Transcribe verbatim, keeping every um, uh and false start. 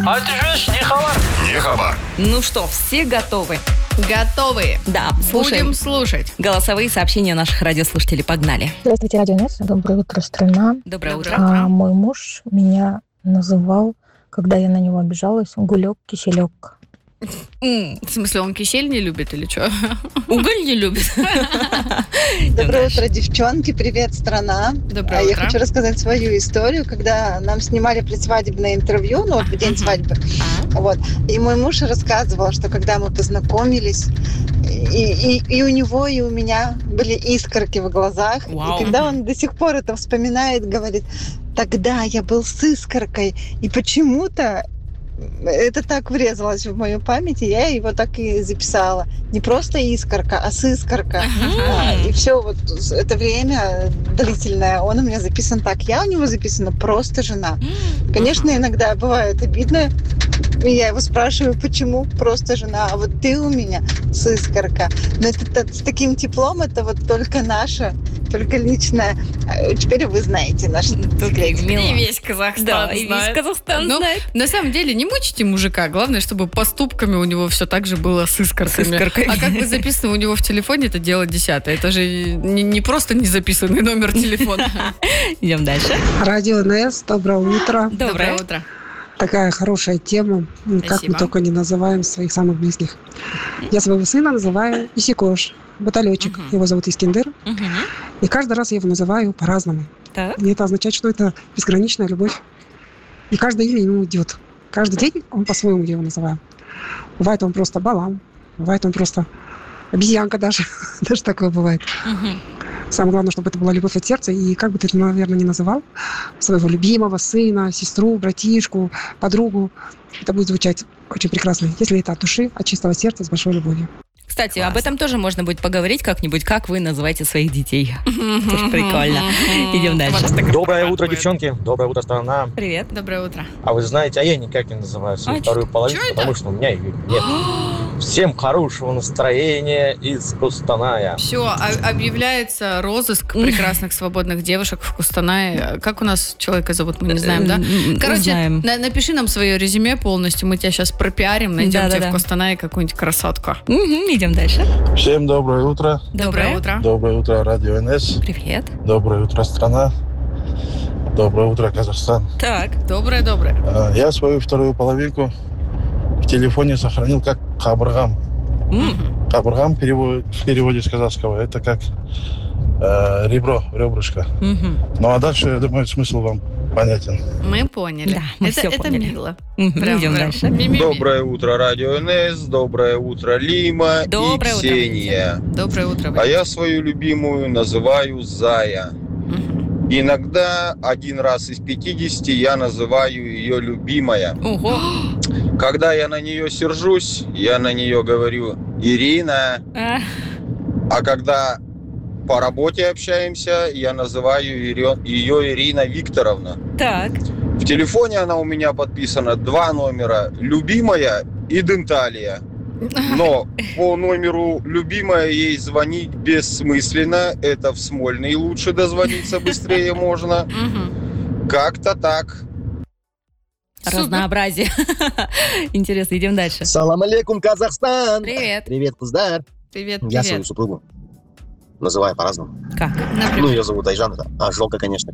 А ты же не хабар. Не хабар. Ну что, все готовы? Готовы? Да, слушаем. Будем слушать. Голосовые сообщения наших радиослушателей. Погнали. Здравствуйте, Радио НЕС. Доброе утро, страна. Доброе утро. А, мой муж меня называл, когда я на него обижалась, гулек-киселек. М, В смысле, он кисель не любит или что? Уголь не любит. Доброе утро, девчонки. Привет, страна. Доброе А Я утро. хочу рассказать свою историю, когда нам снимали предсвадебное интервью, ну вот в день свадьбы. Вот. И мой муж рассказывал, что когда мы познакомились, и, и, и у него, и у меня были искорки в глазах. Вау. И когда он до сих пор это вспоминает, говорит, тогда я был с искоркой, и почему-то это так врезалось в мою память, и я его так и записала. Не просто искорка, а сыскорка. А, и все вот это время длительное, он у меня записан так. Я у него записана просто жена. Конечно, иногда бывает обидно, и я его спрашиваю, почему просто жена, а вот ты у меня сыскорка. Но это, т- с таким теплом, это вот только наше, только личное. А Теперь вы знаете наш секрет. И весь Казахстан Да, и весь знает. Казахстан Ну, знает. на самом деле, не мучите мужика. Главное, чтобы поступками у него все так же было с искорками. С искорками. А как бы записано у него в телефоне, это дело десятое. Это же не, не просто не записанный номер телефона. Идем дальше. Радио НЕС, доброе утро. Доброе утро. Такая хорошая тема, как Спасибо. мы только не называем своих самых близких. Я своего сына называю Исикош, баталечек. Мгм. Его зовут Искендер. Мгм. И каждый раз я его называю по-разному. Так. И это означает, что это безграничная любовь. И каждое имя ему идет. Каждый день он по-своему я его называю. Бывает он просто балам, бывает он просто обезьянка даже. Даже такое бывает. Мгм. Самое главное, чтобы это была любовь от сердца. И как бы ты это, наверное, не называл, своего любимого сына, сестру, братишку, подругу, это будет звучать очень прекрасно, если это от души, от чистого сердца, с большой любовью. Кстати, об этом тоже можно будет поговорить как-нибудь, как вы называете своих детей. Тоже прикольно. Идем дальше. Доброе утро, девчонки. Доброе утро, страна. Привет. Доброе утро. А вы знаете, а я никак не называю свою А вторую половинку, чё это? потому что у меня ее нет. Всем хорошего настроения из Кустаная. Все, объявляется розыск прекрасных свободных девушек в Кустанае. Как у нас человека зовут, мы не знаем, да? М, Короче, узнаем. на- напиши нам свое резюме полностью, мы тебя сейчас пропиарим, найдем тебе Да-да-да. в Кустанае какую-нибудь красотку. Мгм, идем дальше. Всем доброе утро. Доброе утро. Доброе утро, Радио НС. Привет. Доброе утро, страна. Доброе утро, Казахстан. Так. Доброе-доброе. А, Я свою вторую половинку в телефоне сохранил как Кабыргам. М, Кабыргам перевод- в переводе с казахского это как э, ребро, ребрышко. мгм. Ну а дальше, я думаю, смысл вам понятен. Мы поняли. Да, мы это всё это поняли. мило. Мгм, Прям, идем прям. дальше. Ми-ми-ми. Доброе утро, Радио НС. Доброе утро, Лима Доброе и утро, Ксения. Доброе утро. А Вадим. я свою любимую называю Зая. Мгм. Иногда один раз из пятидесяти я называю ее любимая. Ого. Когда я на нее сержусь, я на нее говорю Ирина. А, А когда по работе общаемся, я называю её- ее Ирина Викторовна. Так. В телефоне она у меня подписана два номера: любимая и денталия. Но по номеру любимая ей звонить бессмысленно. Это в Смольный лучше дозвониться быстрее можно. Мгм. Как-то так. Супер. Разнообразие. Интересно, идем дальше. Салам алейкум, Казахстан! Привет. Привет, Куздар! Привет, Я свою привет. супругу называю по-разному. Как? Ну, Например. ее зовут Айжан, это Ажолка, конечно.